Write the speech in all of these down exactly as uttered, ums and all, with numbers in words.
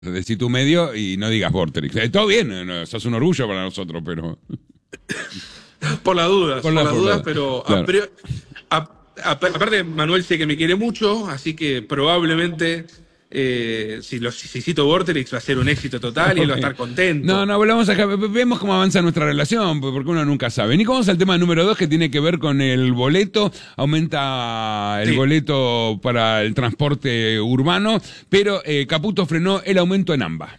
Decí tu medio y no digas Vorterix. Eh, todo bien, eh, no, sos un orgullo para nosotros, pero... Por las dudas, Por por la, las por dudas, la- pero a claro. pri- a- a- aparte Manuel sé que me quiere mucho, así que probablemente eh, si, lo, si cito Vorterix va a ser un éxito total y él va Ok. a estar No, contento. no, volvamos acá. Vemos cómo avanza nuestra relación, porque uno nunca sabe. Nico, vamos al tema número dos, que tiene que ver con el boleto. Aumenta el Sí, boleto para el transporte urbano, pero eh, Caputo frenó el aumento en AMBA.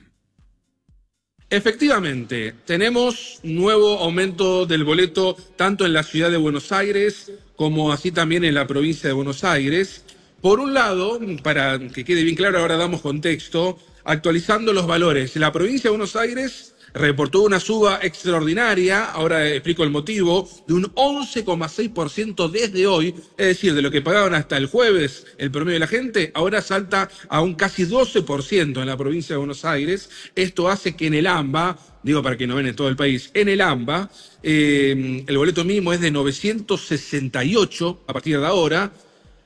efectivamente, tenemos nuevo aumento del boleto tanto en la ciudad de Buenos Aires como así también en la provincia de Buenos Aires. Por un lado, para que quede bien claro, ahora damos contexto, actualizando los valores. La provincia de Buenos Aires reportó una suba extraordinaria, ahora explico el motivo, de un once coma seis por ciento desde hoy, es decir, de lo que pagaban hasta el jueves el promedio de la gente, ahora salta a un casi doce por ciento en la provincia de Buenos Aires. Esto hace que en el AMBA, digo para que no ven en todo el país, en el AMBA, eh, el boleto mínimo es de novecientos sesenta y ocho a partir de ahora.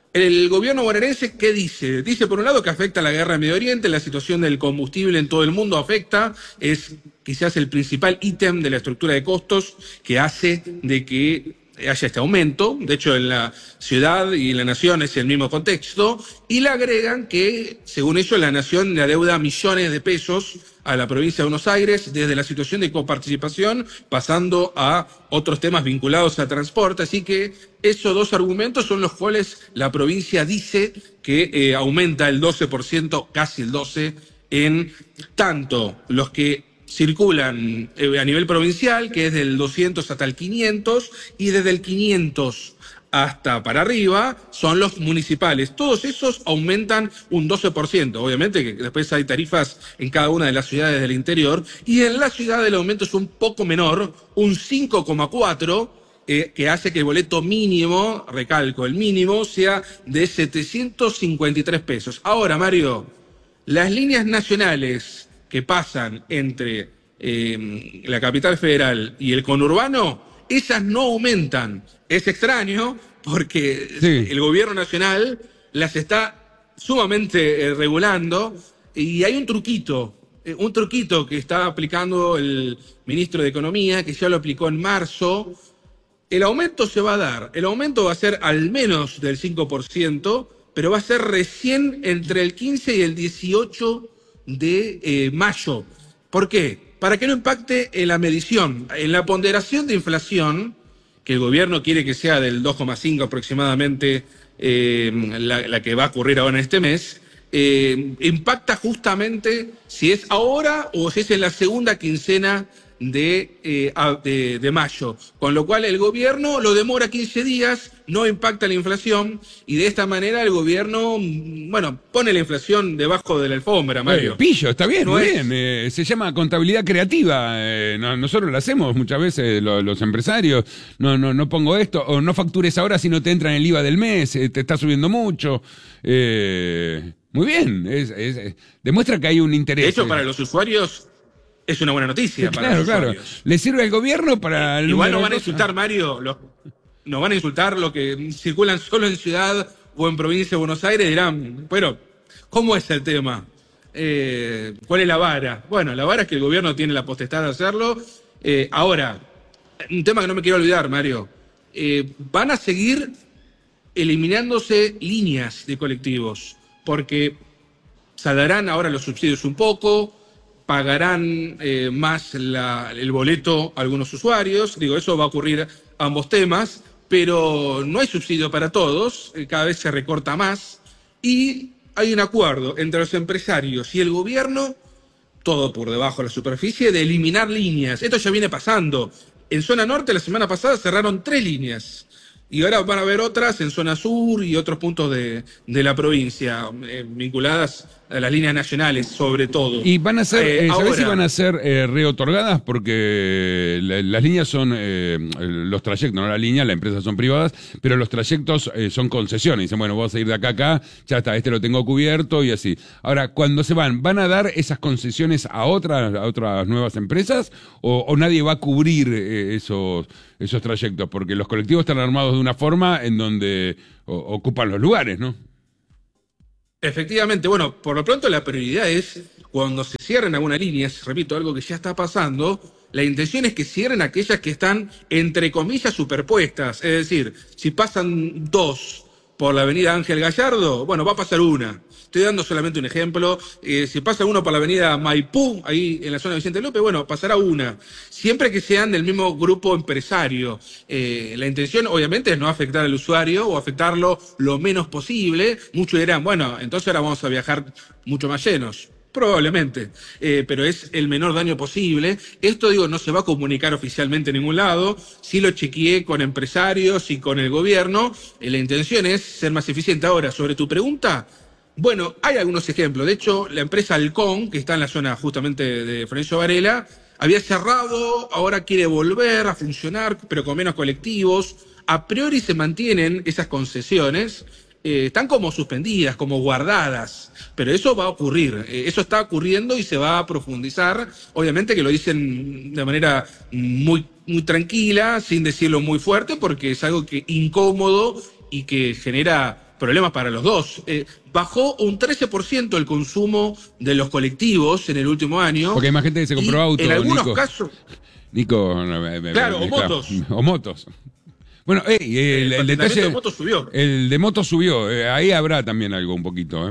El gobierno bonaerense, ¿qué dice? Dice, por un lado, que afecta a la guerra en Medio Oriente, la situación del combustible en todo el mundo afecta, es quizás el principal ítem de la estructura de costos que hace de que haya este aumento. De hecho, en la ciudad y en la nación es el mismo contexto. Y le agregan que, según ellos, la nación le adeuda millones de pesos a la provincia de Buenos Aires desde la situación de coparticipación, pasando a otros temas vinculados a transporte. Así que esos dos argumentos son los cuales la provincia dice que eh, aumenta el doce por ciento, casi el doce por ciento, en tanto los que circulan eh, a nivel provincial, que es del doscientos hasta el quinientos, y desde el quinientos hasta para arriba son los municipales. Todos esos aumentan un doce por ciento. Obviamente que después hay tarifas en cada una de las ciudades del interior, y en la ciudad el aumento es un poco menor, un cinco coma cuatro por ciento, eh, que hace que el boleto mínimo, recalco, el mínimo, sea de setecientos cincuenta y tres pesos. Ahora, Mario, las líneas nacionales que pasan entre eh, la capital federal y el conurbano, esas no aumentan. Es extraño porque Sí. el gobierno nacional las está sumamente eh, regulando, y hay un truquito, eh, un truquito que está aplicando el ministro de Economía, que ya lo aplicó en marzo. El aumento se va a dar, el aumento va a ser al menos del cinco por ciento, pero va a ser recién entre el quince y el dieciocho de eh, mayo. ¿Por qué? Para que no impacte en la medición, en la ponderación de inflación, que el gobierno quiere que sea del dos coma cinco aproximadamente, eh, la, la que va a ocurrir ahora en este mes. Eh, impacta justamente si es ahora o si es en la segunda quincena de, eh, a- de, de mayo. Con lo cual el gobierno lo demora quince días, no impacta la inflación, y de esta manera el gobierno, mm, bueno, pone la inflación debajo de la alfombra, Eh, Mario. pillo, está bien, No muy es... bien. Eh, se llama contabilidad creativa. Eh, no- nosotros lo hacemos muchas veces, lo- los empresarios. No, no, no pongo esto, o no factures ahora si no te entra en el IVA del mes, eh, te está subiendo mucho. Eh, muy bien, es- es- eh, demuestra que hay un interés. De hecho, eh. para los usuarios es una buena noticia para Claro, los claro. usuarios. Le sirve al gobierno para el Igual número nos de van a cosas. insultar, Mario, los, nos van a insultar los que circulan solo en ciudad o en provincia de Buenos Aires, dirán, bueno, ¿cómo es el tema? Eh, ¿cuál es la vara? Bueno, la vara es que el gobierno tiene la potestad de hacerlo. Eh, ahora, un tema que no me quiero olvidar, Mario. Eh, van a seguir eliminándose líneas de colectivos, porque saldarán ahora los subsidios un poco, pagarán eh, más la- el boleto a algunos usuarios. Digo, eso va a ocurrir ambos temas, pero no hay subsidio para todos, eh, cada vez se recorta más, y hay un acuerdo entre los empresarios y el gobierno, todo por debajo de la superficie, de eliminar líneas. Esto ya viene pasando. En zona norte la semana pasada cerraron tres líneas. Y ahora van a haber otras en zona sur y otros puntos de, de la provincia, eh, vinculadas a las líneas nacionales, sobre todo. Y van a ser, Eh, eh, ¿sabés si ahora, van a ser eh, reotorgadas? Porque la- las líneas son, eh, los trayectos, no la línea, las empresas son privadas, pero los trayectos eh, son concesiones. Dicen, bueno, vos a ir de acá a acá, ya está, este lo tengo cubierto y así. Ahora, cuando se van, ¿van a dar esas concesiones a otras, a otras nuevas empresas? ¿O, o nadie va a cubrir eh, esos, esos trayectos? Porque los colectivos están armados de una forma en donde o- ocupan los lugares, ¿no? Efectivamente, bueno, por lo pronto la prioridad es cuando se cierren algunas líneas, repito, algo que ya está pasando, la intención es que cierren aquellas que están, entre comillas, superpuestas. Es decir, si pasan dos por la avenida Ángel Gallardo, bueno, va a pasar una. Estoy dando solamente un ejemplo. Eh, si pasa uno por la avenida Maipú, ahí en la zona de Vicente López, bueno, pasará una. Siempre que sean del mismo grupo empresario. Eh, la intención, obviamente, es no afectar al usuario o afectarlo lo menos posible. Muchos dirán, bueno, entonces ahora vamos a viajar mucho más llenos. Probablemente, eh, pero es el menor daño posible. Esto, digo, no se va a comunicar oficialmente en ningún lado. Sí lo chequeé con empresarios y con el gobierno. Eh, la intención es ser más eficiente. Ahora, sobre tu pregunta, bueno, hay algunos ejemplos. De hecho, la empresa Halcón, que está en la zona justamente de Florencio Varela, había cerrado, ahora quiere volver a funcionar, pero con menos colectivos. A priori se mantienen esas concesiones, eh, están como suspendidas, como guardadas, pero eso va a ocurrir. Eh, eso está ocurriendo y se va a profundizar. Obviamente que lo dicen de manera muy, muy tranquila, sin decirlo muy fuerte, porque es algo que incómodo y que genera problemas para los dos. Eh, bajó un trece por ciento el consumo de los colectivos en el último año. Porque hay más gente que se compró auto, en algunos Nico. casos... Nico, no, me, me, claro, me, o motos. O motos. Bueno, eh, el, el, el detalle... de motos subió. El de motos subió. Eh, ahí habrá también algo un poquito, ¿eh?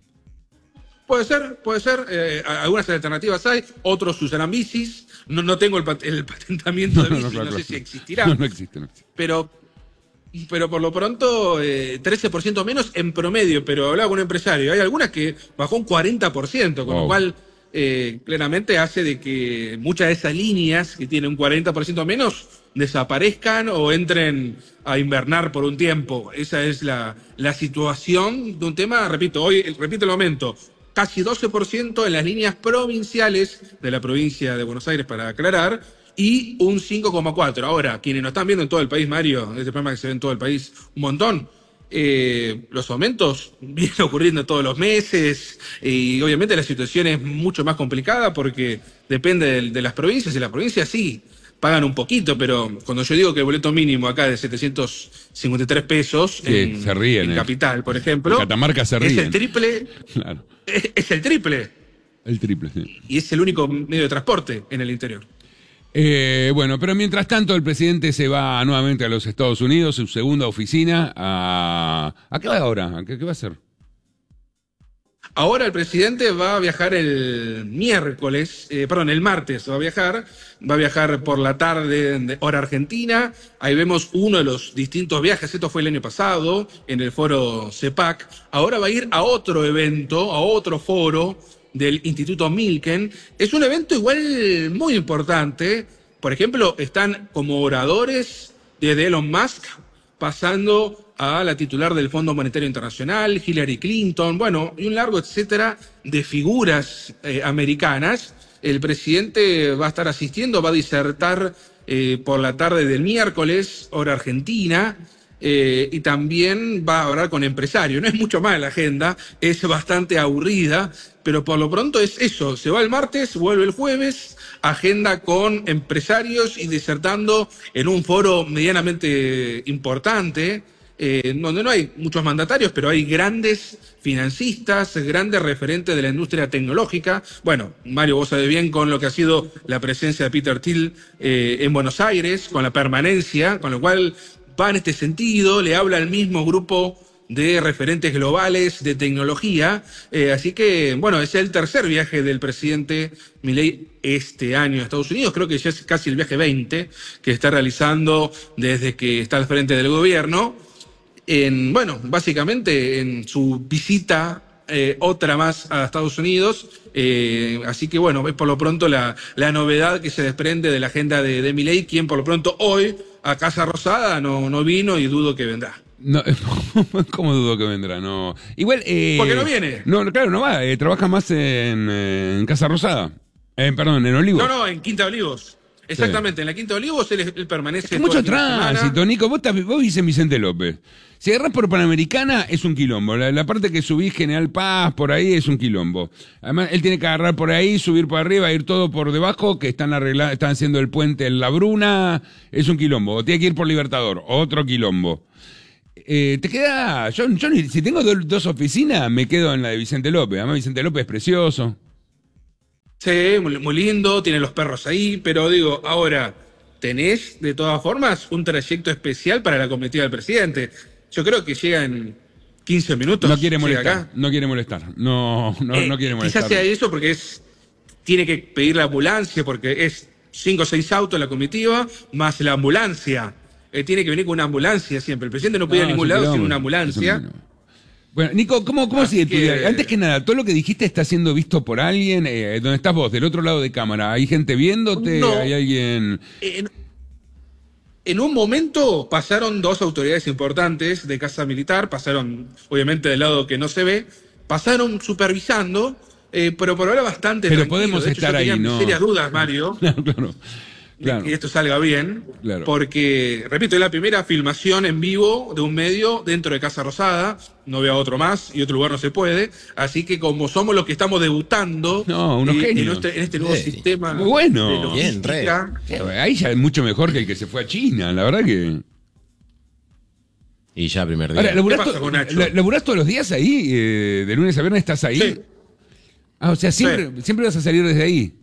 Puede ser, puede ser. Eh, algunas alternativas hay. Otros usarán bicis. No, no tengo el, pat el patentamiento de bicis, no, no, claro, no sé claro. si existirá. No, no existe, no existe. Pero... Pero por lo pronto, eh, trece por ciento menos en promedio, pero hablaba con un empresario. Hay algunas que bajó un cuarenta por ciento, con wow. lo cual eh, claramente hace de que muchas de esas líneas que tienen un cuarenta por ciento menos desaparezcan o entren a invernar por un tiempo. Esa es la, la situación de un tema, repito, hoy, repito el momento, casi doce por ciento en las líneas provinciales de la provincia de Buenos Aires, para aclarar, y un cinco coma cuatro. Ahora, quienes nos están viendo en todo el país, Mario, este programa que se ve en todo el país un montón, eh, los aumentos vienen ocurriendo todos los meses y obviamente la situación es mucho más complicada porque depende de, de las provincias, y las provincias sí pagan un poquito, pero cuando yo digo que el boleto mínimo acá es de setecientos cincuenta y tres pesos sí, en, se ríen, en eh. Capital, por ejemplo, en Catamarca se ríen. Es el triple, claro. es, es el triple. El triple, sí. Y es el único medio de transporte en el interior. Eh, bueno, pero mientras tanto el presidente se va nuevamente a los Estados Unidos, su segunda oficina. ¿A, ¿a qué va ahora? ¿A qué, qué va a hacer? Ahora el presidente va a viajar el miércoles, eh, perdón, el martes va a viajar, va a viajar por la tarde de hora argentina. Ahí vemos uno de los distintos viajes, esto fue el año pasado, en el foro CEPAC. Ahora va a ir a otro evento, a otro foro del Instituto Milken. Es un evento igual muy importante. Por ejemplo, están como oradores desde Elon Musk, pasando a la titular del Fondo Monetario Internacional, Hillary Clinton, bueno, y un largo etcétera de figuras eh, americanas. El presidente va a estar asistiendo, va a disertar eh, por la tarde del miércoles, hora argentina, Eh, y también va a hablar con empresarios. No es mucho más la agenda, es bastante aburrida, pero por lo pronto es eso. Se va el martes, vuelve el jueves, agenda con empresarios y disertando en un foro medianamente importante, eh, donde no hay muchos mandatarios, pero hay grandes financistas, grandes referentes de la industria tecnológica. Bueno, Mario, vos sabés bien con lo que ha sido la presencia de Peter Thiel eh, en Buenos Aires, con la permanencia, con lo cual va en este sentido, le habla al mismo grupo de referentes globales de tecnología, eh, así que, bueno, es el tercer viaje del presidente Milei este año a Estados Unidos, creo que ya es casi el viaje veinte que está realizando desde que está al frente del gobierno, en, bueno, básicamente en su visita Eh, otra más a Estados Unidos, eh, así que bueno, es por lo pronto la, la novedad que se desprende de la agenda de, de Milei, quien por lo pronto hoy a Casa Rosada no, no vino y dudo que vendrá. No, ¿cómo dudo que vendrá? No. Igual, eh, ¿por qué no viene? No, claro, no va, eh, trabaja más en, en Casa Rosada, eh, perdón, en Olivos. No, no, en Quinta Olivos. Exactamente, sí. En la Quinta Olivos él, él permanece. Es que mucho tránsito, Nico. Vos, vos vivís en Vicente López. Si agarrás por Panamericana, es un quilombo. La, la parte que subís General Paz, por ahí, es un quilombo. Además, él tiene que agarrar por ahí, subir por arriba, ir todo por debajo, que están arreglando, están haciendo el puente en La Bruna. Es un quilombo. O tiene que ir por Libertador, otro quilombo. Eh, te queda. Yo, yo ni- si tengo do- dos oficinas, me quedo en la de Vicente López. Además, Vicente López es precioso. Sí, muy, muy lindo, tiene los perros ahí, pero digo, ahora, tenés de todas formas un trayecto especial para la comitiva del presidente. Yo creo que llega en quince minutos. No quiere llega molestar. acá. No quiere molestar. No, no, Eh, no quiere molestar. Quizás sea eso porque es tiene que pedir la ambulancia, porque es cinco o seis autos la comitiva, más la ambulancia. Eh, tiene que venir con una ambulancia siempre. El presidente no puede ir a No, ningún es un lado sin quilombo. una Es un ambulancia. quilombo. Bueno, Nico, ¿cómo, cómo Así sigue tu que- día? Antes que nada, todo lo que dijiste está siendo visto por alguien. Eh, ¿Dónde estás vos? Del otro lado de cámara. ¿Hay gente viéndote? No. ¿Hay alguien...? En, en un momento pasaron dos autoridades importantes de Casa Militar, pasaron obviamente del lado que no se ve, pasaron supervisando, eh, pero por ahora bastante Pero tranquilo. podemos De hecho, estar yo tenía ahí, mis ¿no? serias dudas, Mario, Claro, claro. Claro. de que esto salga bien, Claro. porque, repito, es la primera filmación en vivo de un medio dentro de Casa Rosada, no veo otro más y otro lugar no se puede, así que como somos los que estamos debutando No, unos eh, en, genios. este, en este nuevo Sí. sistema Muy bueno. de Bien, re. logística, Eh, Ahí ya es mucho mejor que el que se fue a China. La verdad que... Y ya primer día. Ahora, ¿laburás, ¿Qué pasa to- con Nacho? la- laburás todos los días ahí? Eh, ¿De lunes a viernes estás ahí? Sí. Ah, o sea, siempre, siempre vas a salir desde ahí.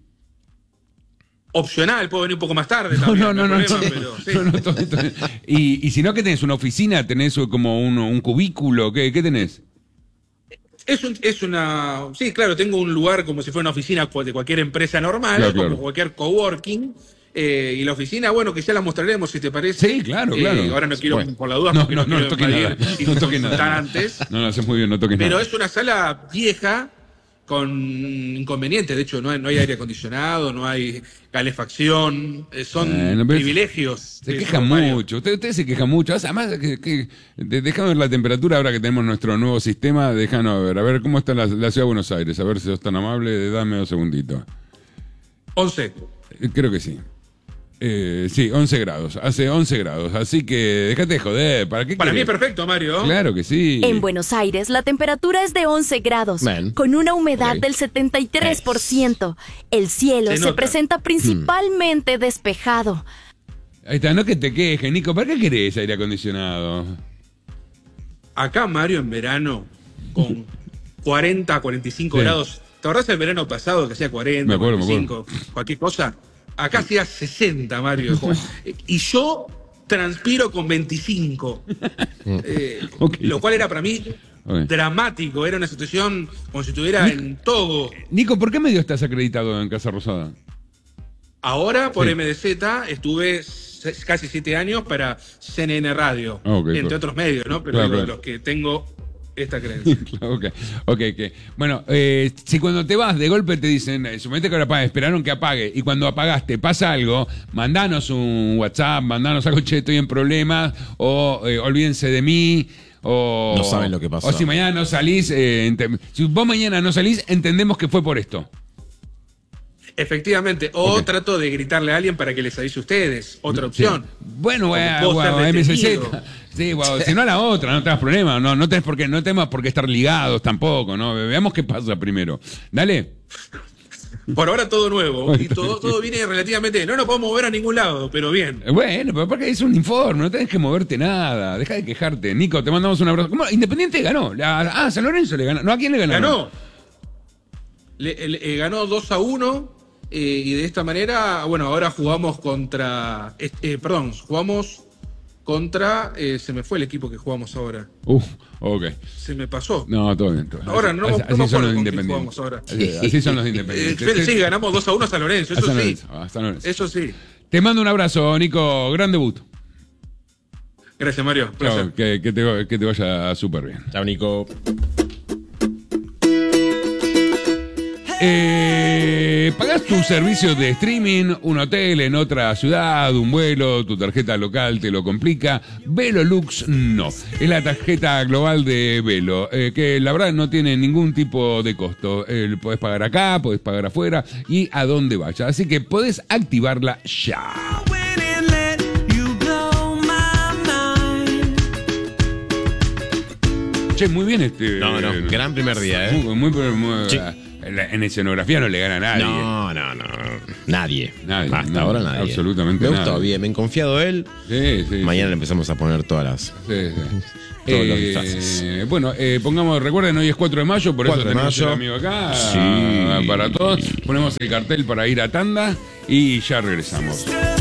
opcional, puedo venir un poco más tarde No, también, no, no, no. hay no, problema, pero sí. no, no, todo esto- y, y si no, ¿qué tenés? ¿Una oficina? ¿Tenés como un, un cubículo? ¿Qué, qué tenés? Es, un- es una. Sí, claro, tengo un lugar como si fuera una oficina cu- de cualquier empresa normal, Claro, como claro. cualquier coworking. eh, y la oficina, bueno, que ya la mostraremos si te parece. Sí, claro, Eh, claro. ahora no quiero, Bueno. por la duda, No, porque no, no, no, quiero no toques invadir nada. sin No toques consultar nada. antes. No, no, haces muy bien, no toques Pero nada. es una sala vieja con inconvenientes. De hecho, no hay, no hay aire acondicionado, no hay calefacción. eh, son Bueno, pero- privilegios. Se de quejan eso, Mario. mucho, ustedes, ustedes se quejan mucho. Además, que, que, de- déjame ver la temperatura ahora que tenemos nuestro nuevo sistema. Déjanos ver, a ver cómo está la, la ciudad de Buenos Aires. A ver si sos tan amable, dame dos segunditos. once. Eh, Creo que sí. Eh, sí, once grados. Hace once grados. Así que déjate de joder. ¿Para qué Para mí es querés? perfecto, Mario. Claro que sí. En Buenos Aires, la temperatura es de once grados, Man. con una humedad Ok. del setenta y tres por ciento. El cielo Se se, nota. presenta principalmente despejado. Ahí está, no que te quejes, Nico. ¿Para qué querés aire acondicionado? Acá, Mario, en verano, con cuarenta, cuarenta y cinco Sí. grados. ¿Te acordás el verano pasado que hacía cuarenta, Me acuerdo, me cuarenta y cinco, cualquier cosa? Acá hacía sesenta, Mario. Y yo transpiro con veinticinco. Eh, Ok. Lo cual era para mí Ok. dramático. Era una situación como si estuviera en Togo. Nico, ¿por qué medio estás acreditado en Casa Rosada? Ahora, por Sí. M D Z, estuve se- casi siete años para C N N Radio, Ah, ok, entre claro. otros medios, ¿no? Pero Claro, digo, de claro. los que tengo esta creencia. Claro, ok, ok, ok. Bueno, eh, si cuando te vas de golpe te dicen, eh, suponete que ahora apague, esperaron que apague, y cuando apagaste pasa algo, mandanos un WhatsApp, mandanos algo, che, estoy en problemas, o eh, olvídense de mí, o... No saben lo que pasó. O si mañana no salís, eh, ente- si vos mañana no salís, entendemos que fue por esto. Efectivamente, o Ok. trato de gritarle a alguien para que les avise a ustedes, otra opción. Sí. Bueno, Como bueno, puedo bueno, ser M C detenido. Z. Sí, bueno, si no la otra, no tengas problema, no, no tenés por qué, no tenemos por qué estar ligados tampoco, ¿no? Veamos qué pasa primero. Dale. Por ahora todo nuevo, y todo, todo viene relativamente bien. No nos podemos mover a ningún lado, pero bien. Eh, Bueno, pero porque es un informe, no tenés que moverte nada, deja de quejarte. Nico, te mandamos un abrazo. ¿Cómo? Independiente ganó. La- ah, San Lorenzo le ganó. No, ¿a quién le ganó? Ganó. Le, le- eh, ganó dos a uno, eh, y de esta manera, bueno, ahora jugamos contra... eh, eh, perdón, jugamos contra... eh, se me fue el equipo que jugamos ahora. Uf, ok. Se me pasó. No, todo bien. Todo bien. Ahora no, así, no así me son acuerdo los con quién independientes. jugamos ahora. Así, así son los Eh, independientes. sí, ganamos dos a uno a San Lorenzo, A eso San sí. Lorenzo, a San Lorenzo. Eso sí. Te mando un abrazo, Nico. Gran debut. Gracias, Mario. Placer. Chao, que, que te, que te vaya súper bien. Chao, Nico. Eh, ¿Pagás tu servicio de streaming, un hotel en otra ciudad, un vuelo, tu tarjeta local te lo complica? VeloLux no. Es la tarjeta global de Velo, eh, que la verdad no tiene ningún tipo de costo. Eh, podés pagar acá, podés pagar afuera y a donde vaya. Así que podés activarla ya. Che, muy bien este. No, no, gran primer día, ¿eh? Muy, muy, muy- Sí. en, la- en escenografía no le gana a nadie. No, no, no. Nadie. Nadie, Hasta no, ahora nadie. absolutamente Me gustó nadie. bien, me he confiado él. Sí, sí, Mañana sí. le empezamos a poner todas las. Sí, sí. Todos los Eh, disfraces. bueno, eh, pongamos, recuerden, hoy es cuatro de mayo, por eso cuatro de tenemos mayo. el amigo acá Sí. para todos. Ponemos el cartel para ir a tanda y ya regresamos.